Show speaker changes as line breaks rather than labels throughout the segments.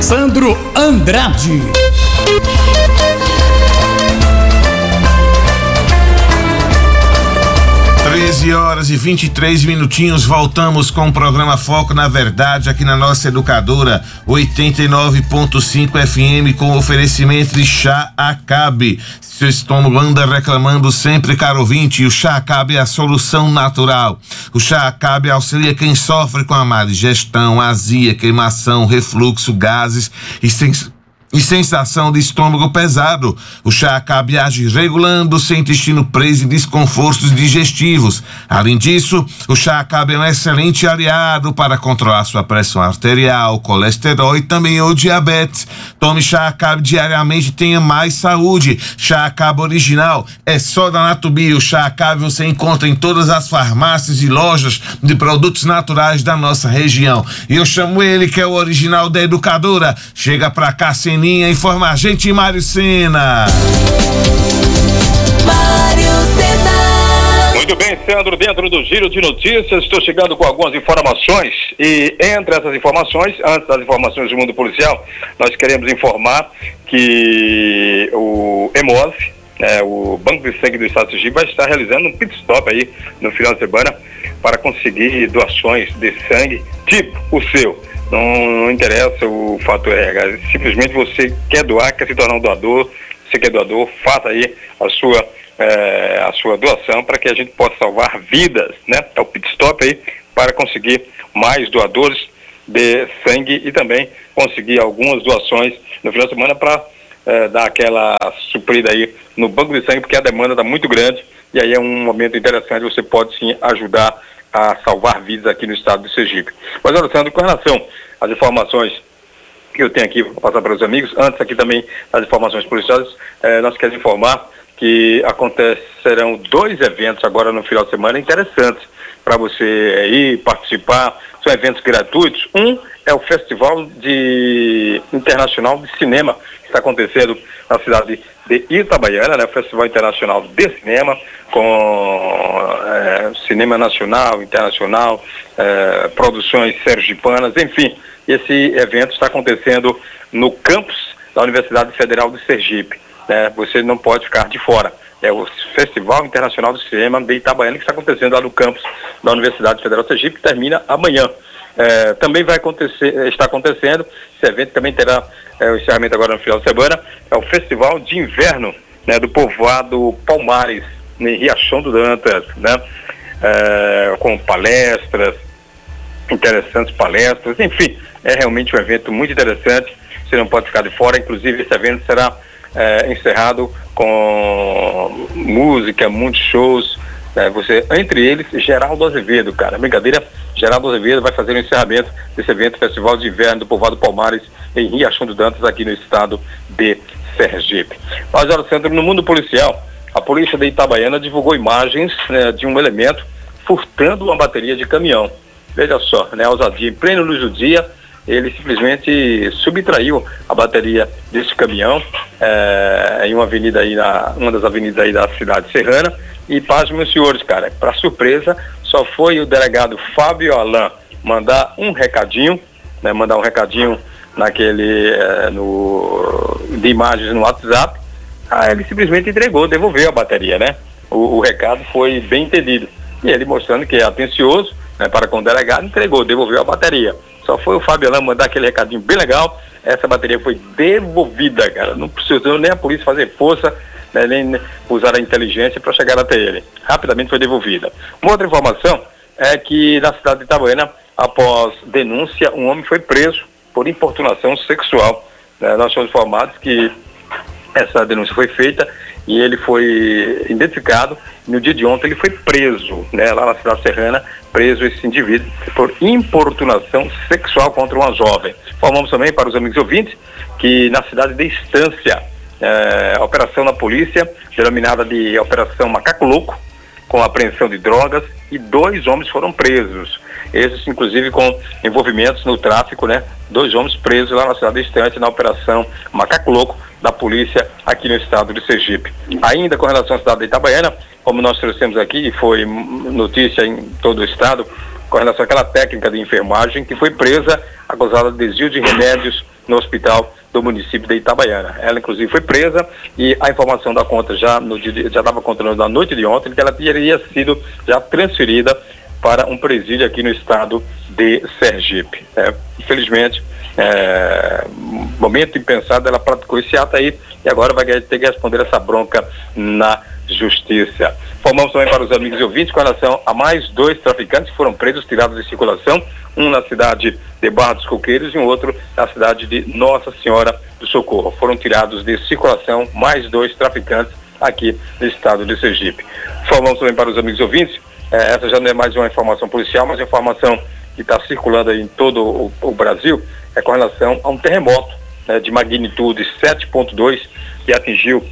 Alessandro Andrade.
13h23, voltamos com o programa Foco na Verdade aqui na nossa educadora 89.5 FM com oferecimento de Chá Acabe. Seu estômago anda reclamando sempre, caro ouvinte, o Chá Acabe é a solução natural. O Chá Acabe auxilia quem sofre com a má digestão, azia, queimação, refluxo, gases e sensação de estômago pesado. O chá Acabe age regulando seu intestino preso e desconfortos digestivos. Além disso, o chá Acabe é um excelente aliado para controlar sua pressão arterial, colesterol e também o diabetes. Tome chá Acabe diariamente e tenha mais saúde. Chá Acabe original é só da Natubio. O chá Acabe você encontra em todas as farmácias e lojas de produtos naturais da nossa região. E eu chamo ele, que é o original da educadora. Chega pra cá, informa a gente, Mário Sena.
Muito bem, Sandro, dentro do Giro de Notícias, estou chegando com algumas informações e entre essas informações, antes das informações do mundo policial, nós queremos informar que o Hemose, o Banco de Sangue do Estado de Sergipe, vai estar realizando um pit stop aí no final de semana para conseguir doações de sangue, tipo o seu. Não interessa o fator RH, simplesmente você quer doar, quer se tornar um doador, você quer doador, faça aí a sua doação para que a gente possa salvar vidas, né? É o pit stop aí para conseguir mais doadores de sangue e também conseguir algumas doações no final de semana para dar aquela suprida aí no banco de sangue, porque a demanda está muito grande e aí é um momento interessante, você pode sim ajudar a salvar vidas aqui no estado de Sergipe. Mas, Alessandro, com relação às informações que eu tenho aqui para passar para os amigos, antes aqui também das informações policiais, nós queremos informar que acontecerão 2 eventos agora no final de semana interessantes para você ir participar. São eventos gratuitos. Um é o Festival Internacional de Cinema, que está acontecendo na cidade de Itabaiana, né? O Festival Internacional de Cinema, com cinema nacional, internacional, produções sergipanas, enfim. Esse evento está acontecendo no campus da Universidade Federal de Sergipe. Você não pode ficar de fora. É o Festival Internacional de Cinema de Itabaiana, que está acontecendo lá no campus da Universidade Federal de Sergipe, que termina amanhã. Também está acontecendo, esse evento também terá o encerramento agora no final de semana, é o Festival de Inverno, né, do povoado Palmares, em Riachão do Dantas, né, com palestras, interessantes palestras, enfim, é realmente um evento muito interessante, você não pode ficar de fora. Inclusive esse evento será encerrado com música, muitos shows, entre eles Geraldo Azevedo, cara, brincadeira, Geraldo Azevedo vai fazer o encerramento desse evento, Festival de Inverno do povoado Palmares, em Riachão do Dantas, aqui no estado de Sergipe. Mas, Alessandro, no mundo policial, a polícia de Itabaiana divulgou imagens, de um elemento furtando uma bateria de caminhão. Veja só, ousadia, em pleno luz do dia, ele simplesmente subtraiu a bateria desse caminhão em uma avenida aí, uma das avenidas aí da cidade serrana. E pasmem, meus senhores, cara, para surpresa, só foi o delegado Fábio Alain mandar um recadinho de imagens no WhatsApp. Ele simplesmente entregou, devolveu a bateria, né? O recado foi bem entendido. E ele mostrando que é atencioso, para com o delegado, entregou, devolveu a bateria. Só foi o Fábio Alain mandar aquele recadinho bem legal, essa bateria foi devolvida, cara. Não precisou nem a polícia fazer força, nem usar a inteligência para chegar até ele. Rapidamente foi devolvida. Uma outra informação é que na cidade de Itabaiana, após denúncia, um homem foi preso por importunação sexual. Nós somos informados que essa denúncia foi feita e ele foi identificado. No dia de ontem ele foi preso, lá na cidade serrana, preso esse indivíduo por importunação sexual contra uma jovem. Informamos também para os amigos ouvintes que na cidade de Estância, a operação da polícia, denominada de Operação Macaco Louco, com apreensão de drogas, e 2 homens foram presos. Esses, inclusive, com envolvimentos no tráfico, 2 homens presos lá na cidade de Estância, na Operação Macaco Louco da polícia aqui no estado de Sergipe. Ainda com relação à cidade de Itabaiana, como nós trouxemos aqui, e foi notícia em todo o estado, com relação àquela técnica de enfermagem que foi presa, acusada de desvio de remédios no hospital do município de Itabaiana. Ela, inclusive, foi presa e a informação da conta já estava contando na noite de ontem que ela teria sido já transferida para um presídio aqui no estado de Sergipe. Infelizmente, momento impensado, ela praticou esse ato aí e agora vai ter que responder essa bronca na justiça. Informamos também para os amigos e ouvintes com relação a mais 2 traficantes que foram presos, tirados de circulação, um na cidade de Barra dos Coqueiros e um outro na cidade de Nossa Senhora do Socorro. Foram tirados de circulação mais 2 traficantes aqui no estado de Sergipe. Informamos também para os amigos e ouvintes, essa já não é mais uma informação policial, mas uma informação que está circulando aí em todo o Brasil, é com relação a um terremoto de magnitude 7.2 que atingiu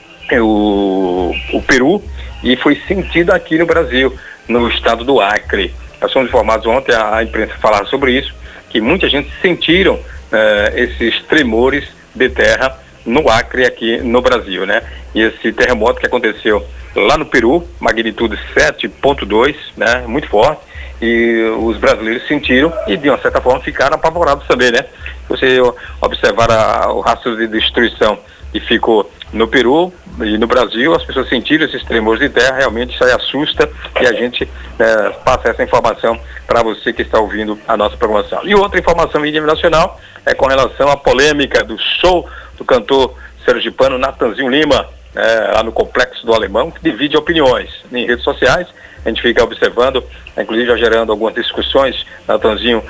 o Peru e foi sentido aqui no Brasil, no estado do Acre. Nós fomos informados ontem, a imprensa falava sobre isso, que muita gente sentiram esses tremores de terra no Acre aqui no Brasil, né? E esse terremoto que aconteceu lá no Peru, magnitude 7.2, né? Muito forte, e os brasileiros sentiram e de uma certa forma ficaram apavorados também, né? Você observar o rastro de destruição que ficou no Peru e no Brasil, as pessoas sentiram esses tremores de terra, realmente isso aí assusta e a gente passa essa informação para você que está ouvindo a nossa programação. E outra informação em nível nacional é com relação à polêmica do show do cantor sergipano Natanzinho Lima, lá no Complexo do Alemão, que divide opiniões em redes sociais. A gente fica observando, inclusive já gerando algumas discussões. Natanzinho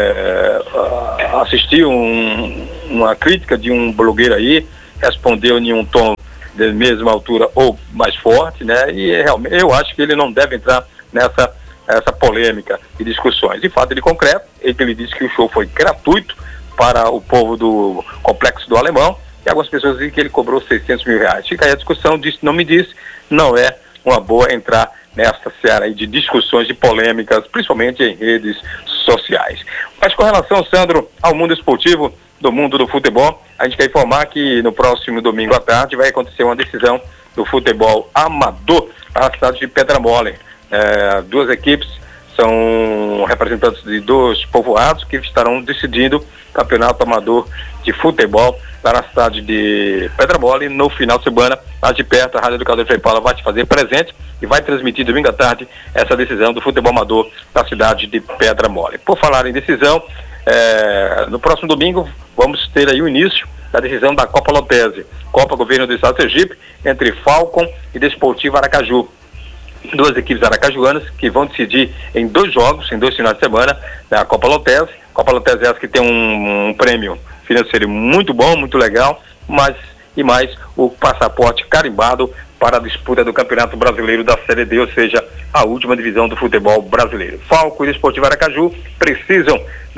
assistiu uma crítica de um blogueiro aí, respondeu em um tom de mesma altura ou mais forte, né? E realmente eu acho que ele não deve entrar nessa polêmica e discussões. De fato, ele concreto, ele disse que o show foi gratuito para o povo do Complexo do Alemão, e algumas pessoas dizem que ele cobrou 600 mil reais. Fica aí a discussão, disse, não me disse, não é uma boa entrar nessa seara aí de discussões, de polêmicas, principalmente em redes sociais. Mas com relação, Sandro, ao mundo esportivo, do mundo do futebol, a gente quer informar que no próximo domingo à tarde vai acontecer uma decisão do futebol amador na cidade de Pedra Mole. 2 equipes são representantes de 2 povoados que estarão decidindo o campeonato amador de futebol lá na cidade de Pedra Mole no final de semana. Lá de perto, a Rádio Educador Frei Paula vai te fazer presente e vai transmitir domingo à tarde essa decisão do futebol amador da cidade de Pedra Mole. Por falar em decisão, no próximo domingo vamos ter aí o início da decisão da Copa Lopese, Copa Governo do Estado de Sergipe, entre Falcon e Desportivo Aracaju. 2 equipes aracajuanas que vão decidir em 2 jogos, em 2 finais de semana, na Copa Lopese. Copa Lopese é essa que tem um prêmio financeiro muito bom, muito legal, mais o passaporte carimbado para a disputa do Campeonato Brasileiro da Série D, ou seja, a última divisão do futebol brasileiro. Falco e Desportivo Aracaju precisam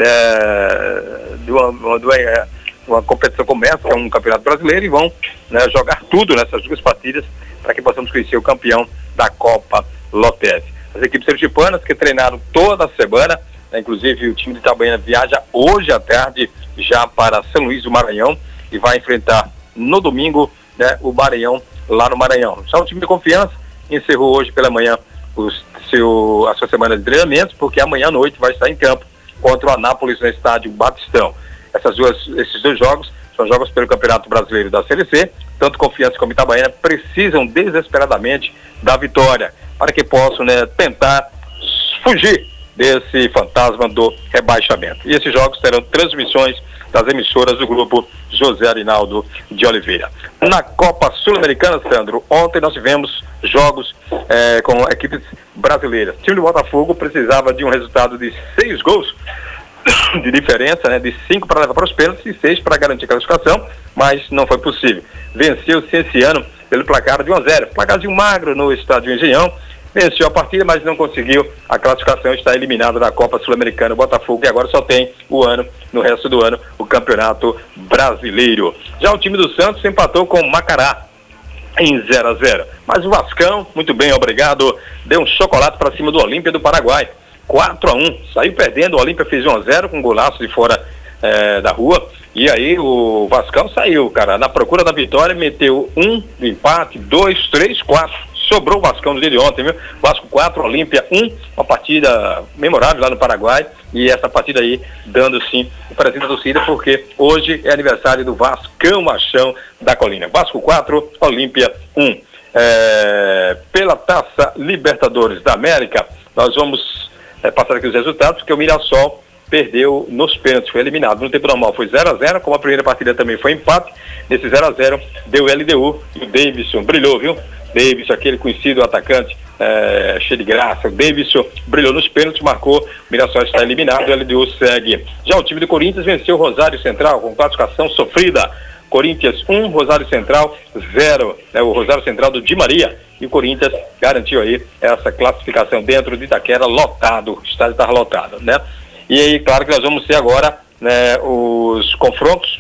de uma competição como essa, que é um campeonato brasileiro, e vão jogar tudo nessas 2 partidas para que possamos conhecer o campeão da Copa Lopese. As equipes sergipanas que treinaram toda a semana, inclusive o time de Itabaiana viaja hoje à tarde já para São Luís do Maranhão e vai enfrentar no domingo o Maranhão lá no Maranhão. Já o time de Confiança encerrou hoje pela manhã a sua semana de treinamentos, porque amanhã à noite vai estar em campo contra o Anápolis no estádio Batistão. Esses 2 jogos são jogos pelo Campeonato Brasileiro da Série C. Tanto Confiança como Itabaiana precisam desesperadamente da vitória para que possam tentar fugir desse fantasma do rebaixamento. E esses jogos terão transmissões das emissoras do grupo José Arinaldo de Oliveira. Na Copa Sul-Americana, Sandro, ontem nós tivemos jogos com equipes brasileiras. O time do Botafogo precisava de um resultado de 6 gols de diferença, de 5 para levar para os pênaltis e 6 para garantir a classificação, mas não foi possível. Venceu o Cienciano pelo placar de 1-0, placarzinho magro no estádio Engenhão, venceu a partida, mas não conseguiu a classificação, está eliminado da Copa Sul-Americana. O Botafogo, e agora só tem no resto do ano, o Campeonato Brasileiro. Já o time do Santos empatou com o Macará em 0-0, mas o Vascão, muito bem, obrigado, deu um chocolate para cima do Olímpia do Paraguai, 4-1, saiu perdendo, o Olímpia fez 1-0 com um golaço de fora da rua, e aí o Vascão saiu, cara, na procura da vitória, meteu 1 do empate, 2, 3, 4, sobrou o Vascão no dia de ontem, viu? Vasco 4, Olímpia 1, uma partida memorável lá no Paraguai, e essa partida aí dando sim o presente da torcida, porque hoje é aniversário do Vascão Machão da Colina. Vasco 4, Olímpia 1. Pela Taça Libertadores da América, nós vamos passar aqui os resultados, porque o Mirassol perdeu nos pênaltis, foi eliminado. No tempo normal foi 0-0, como a primeira partida também foi empate, nesse 0-0 deu LDU e o Davidson brilhou, viu? Davidson, aquele conhecido atacante, cheio de graça, o Davidson brilhou nos pênaltis, marcou, o Mirassol está eliminado, o LDU segue. Já o time do Corinthians venceu o Rosário Central com classificação sofrida. Corinthians 1, Rosário Central 0, o Rosário Central do Di Maria, e o Corinthians garantiu aí essa classificação dentro de Itaquera, lotado, o estádio está lotado, né? E aí, claro que nós vamos ter agora, né, os confrontos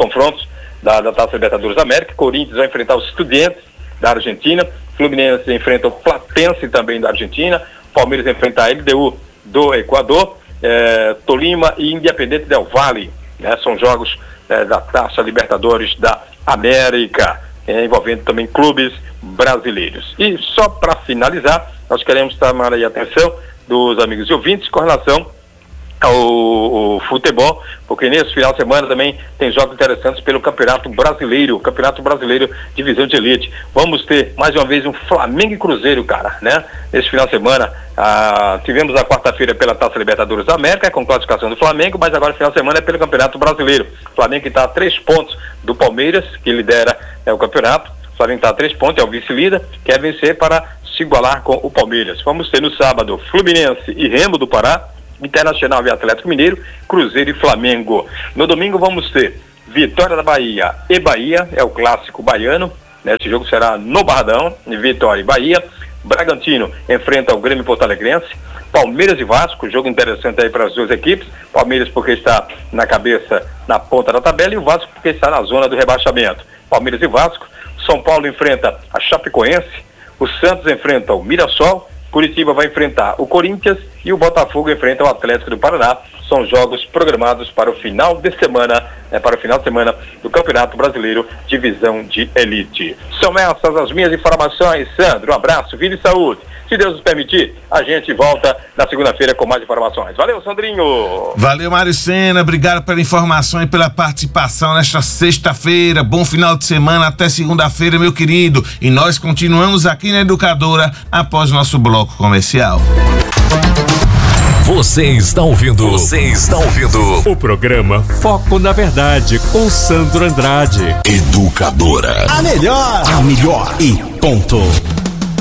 da Taça Libertadores da América. Corinthians vai enfrentar os Estudiantes da Argentina, Fluminense enfrenta o Platense também da Argentina, Palmeiras enfrenta a LDU do Equador, Tolima e Independiente del Valle, né, são jogos da Taça Libertadores da América, envolvendo também clubes brasileiros. E só para finalizar, nós queremos chamar aí a atenção dos amigos e ouvintes com relação ao futebol, porque nesse final de semana também tem jogos interessantes pelo Campeonato Brasileiro Divisão de Elite. Vamos ter mais uma vez um Flamengo e Cruzeiro, cara, né? Nesse final de semana, tivemos a quarta-feira pela Taça Libertadores da América, com classificação do Flamengo, mas agora no final de semana é pelo Campeonato Brasileiro. O Flamengo está a 3 pontos do Palmeiras, que lidera o campeonato. O Flamengo está a 3 pontos, é o vice-líder, quer vencer para se igualar com o Palmeiras. Vamos ter no sábado Fluminense e Remo do Pará, Internacional e Atlético Mineiro, Cruzeiro e Flamengo. No domingo vamos ter Vitória da Bahia e Bahia, é o clássico baiano, né? Esse jogo será no Barradão, Vitória e Bahia. Bragantino enfrenta o Grêmio Porto-Alegrense, Palmeiras e Vasco, jogo interessante aí para as duas equipes. Palmeiras porque está na cabeça, na ponta da tabela, e o Vasco porque está na zona do rebaixamento. Palmeiras e Vasco. São Paulo enfrenta a Chapecoense, o Santos enfrenta o Mirassol, Curitiba vai enfrentar o Corinthians e o Botafogo enfrenta o Atlético do Paraná. São jogos programados para o final de semana, do Campeonato Brasileiro Divisão de Elite. São essas as minhas informações, Sandro. Um abraço, vida e saúde. Se Deus nos permitir, a gente volta na segunda-feira com mais informações. Valeu, Sandrinho!
Valeu, Mário Sena. Obrigado pela informação e pela participação nesta sexta-feira. Bom final de semana, até segunda-feira, meu querido. E nós continuamos aqui na Educadora após nosso bloco comercial.
Você está ouvindo o programa Foco na Verdade com Sandro Andrade.
Educadora. A melhor e ponto.